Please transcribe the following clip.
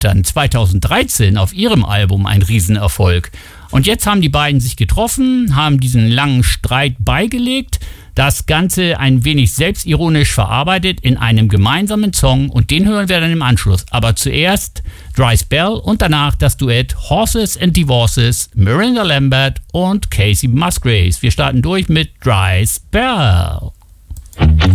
dann 2013 auf ihrem Album ein Riesenerfolg. Und jetzt haben die beiden sich getroffen, haben diesen langen Streit beigelegt, das Ganze ein wenig selbstironisch verarbeitet in einem gemeinsamen Song und den hören wir dann im Anschluss. Aber zuerst Dry Spell und danach das Duett Horses and Divorces, Miranda Lambert und Casey Musgraves. Wir starten durch mit Dry Spell.